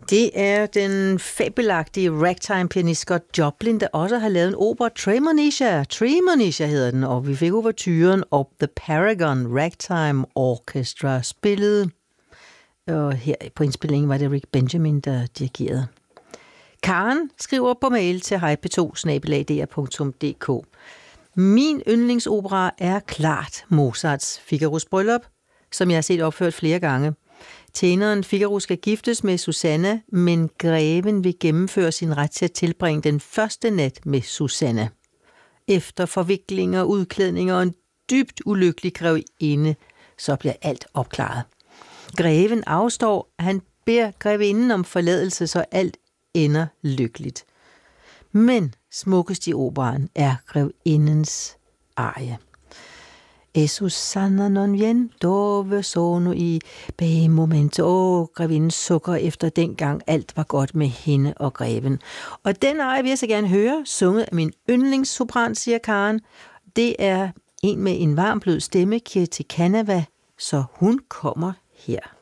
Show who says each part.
Speaker 1: Det er den fabelagtige ragtime-pianist Scott Joplin, der også har lavet en opera, Tremonisha hedder den, og vi fik ouverturen og The Paragon Ragtime Orchestra spillet. Og her på indspillingen var det Rick Benjamin, der dirigerede. Karen skriver på mail til hejp2@dr.dk. Min yndlingsopera er klart Mozarts Figaros Bryllup, som jeg har set opført flere gange. Tjeneren Figaro skal giftes med Susanna, men greven vil gennemføre sin ret til at tilbringe den første nat med Susanna. Efter forviklinger, udklædninger og en dybt ulykkelig grevinde, så bliver alt opklaret. Greven afstår, han beder grevinden om forladelse, så alt ender lykkeligt. Men smukkest i operaen er grevindens arie. E Susanna non vien dove sono i bei momento. Grevinden sukker efter dengang alt var godt med hende og greven. Og den arie vil jeg så gerne høre, sunget af min yndlingssopran, siger Karen. Det er en med en varm blød stemme, Kirti Kanava, så hun kommer her.